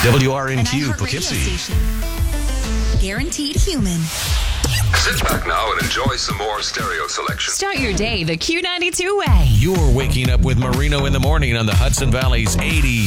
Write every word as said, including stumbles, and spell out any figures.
W R N An Q iHeart Radio Poughkeepsie. station. Guaranteed human. Sit back now and enjoy some more stereo selection. Start your day the Q ninety-two way. You're waking up with Marino in the morning on the Hudson Valley's eighty